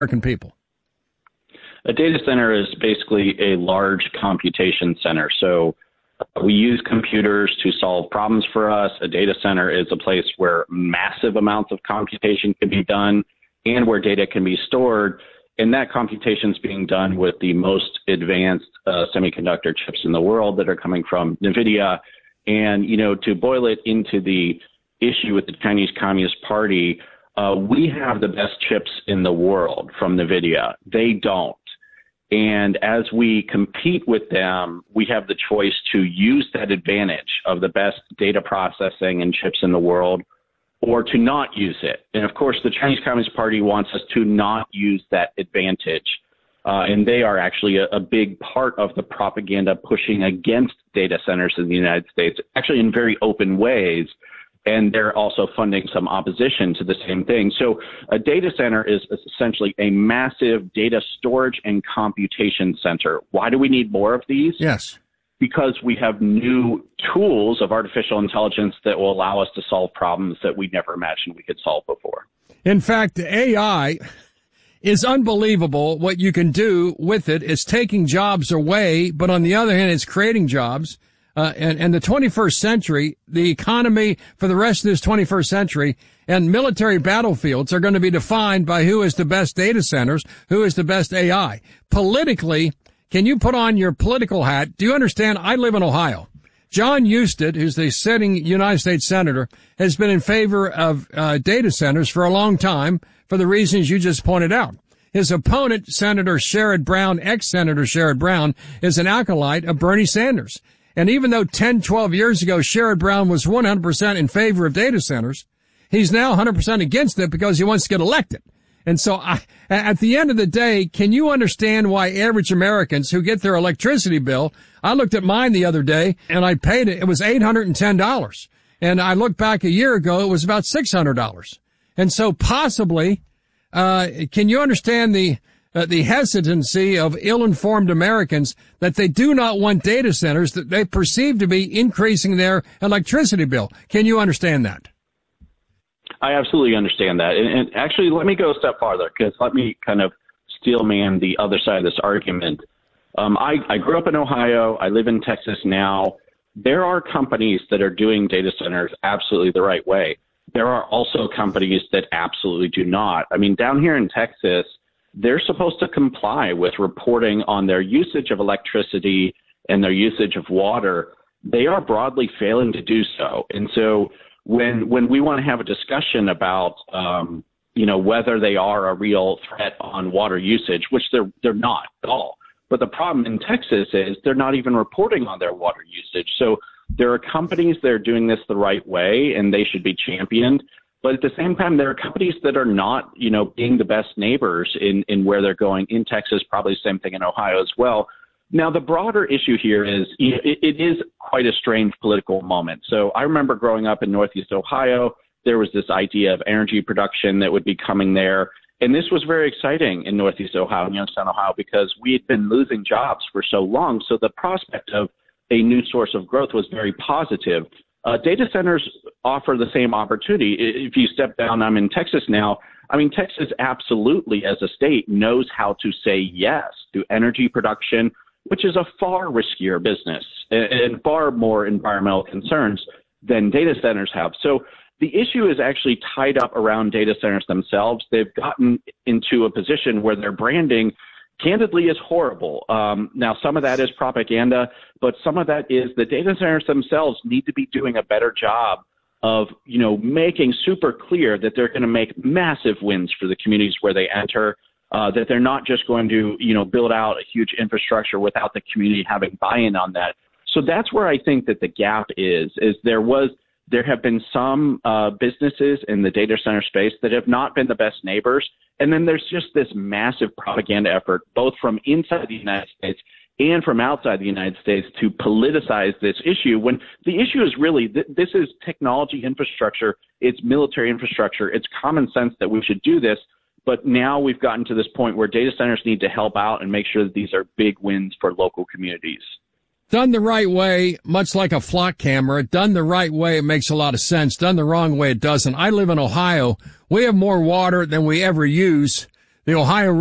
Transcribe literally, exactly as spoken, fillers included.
American people? A data center is basically a large computation center. So uh, we use computers to solve problems for us. A data center is a place where massive amounts of computation can be done and where data can be stored. And that computation is being done with the most advanced uh, semiconductor chips in the world that are coming from NVIDIA. And, you know, to boil it into the issue with the Chinese Communist Party, uh, we have the best chips in the world from NVIDIA. They don't. And as we compete with them, we have the choice to use that advantage of the best data processing and chips in the world, or to not use it. And of course, the Chinese Communist Party wants us to not use that advantage. Uh, and they are actually a, a big part of the propaganda pushing against data centers in the United States, actually in very open ways. And they're also funding some opposition to the same thing. So a data center is essentially a massive data storage and computation center. Why do we need more of these? Yes. Because we have new tools of artificial intelligence that will allow us to solve problems that we never imagined we could solve before. In fact, A I is unbelievable what you can do with it. It's taking jobs away, but on the other hand, it's creating jobs. Uh, and, and the twenty-first century, the economy for the rest of this twenty-first century and military battlefields are going to be defined by who is the best data centers, who is the best A I. Politically, can you put on your political hat? Do you understand? I live in Ohio. John Husted, who's the sitting United States Senator, has been in favor of uh, data centers for a long time for the reasons you just pointed out. His opponent, Senator Sherrod Brown, ex-Senator Sherrod Brown, is an acolyte of Bernie Sanders. And even though ten, twelve years ago, Sherrod Brown was one hundred percent in favor of data centers, he's now one hundred percent against it because he wants to get elected. And so I, at the end of the day, can you understand why average Americans who get their electricity bill, I looked at mine the other day and I paid it, it was eight hundred ten dollars. And I looked back a year ago, it was about six hundred dollars. And so possibly, uh, can you understand the Uh, the hesitancy of ill-informed Americans that they do not want data centers that they perceive to be increasing their electricity bill? Can you understand that? I absolutely understand that. And, and actually, let me go a step farther, because let me kind of steel man the other side of this argument. Um, I, I grew up in Ohio. I live in Texas now. There are companies that are doing data centers absolutely the right way. There are also companies that absolutely do not. I mean, down here in Texas, they're supposed to comply with reporting on their usage of electricity and their usage of water. They are broadly failing to do so. And so when when we want to have a discussion about, um, you know, whether they are a real threat on water usage, which they're they're not at all. But the problem in Texas is they're not even reporting on their water usage. So there are companies that are doing this the right way, and they should be championed. But at the same time, there are companies that are not, you know, being the best neighbors in, in where they're going in Texas, probably the same thing in Ohio as well. Now, the broader issue here is you know, it, it is quite a strange political moment. So I remember growing up in Northeast Ohio, there was this idea of energy production that would be coming there. And this was very exciting in Northeast Ohio and Youngstown, Ohio, because we had been losing jobs for so long. So the prospect of a new source of growth was very positive. Uh, data centers offer the same opportunity. If you step down, I'm in Texas now. I mean, Texas absolutely, as a state, knows how to say yes to energy production, which is a far riskier business and, and far more environmental concerns than data centers have. So the issue is actually tied up around data centers themselves. They've gotten into a position where their branding candidly is horrible. Um, now, some of that is propaganda, but some of that is the data centers themselves need to be doing a better job of, you know, making super clear that they're going to make massive wins for the communities where they enter, uh, that they're not just going to, you know, build out a huge infrastructure without the community having buy-in on that. So that's where I think that the gap is, is there was, there have been some uh, businesses in the data center space that have not been the best neighbors. And then there's just this massive propaganda effort, both from inside the United States and from outside the United States, to politicize this issue, when the issue is really th- this is technology infrastructure, it's military infrastructure, it's common sense that we should do this. But now we've gotten to this point where data centers need to help out and make sure that these are big wins for local communities. Done the right way, much like a flock camera, done the right way, it makes a lot of sense. Done the wrong way, it doesn't. I live in Ohio. We have more water than we ever use, The Ohio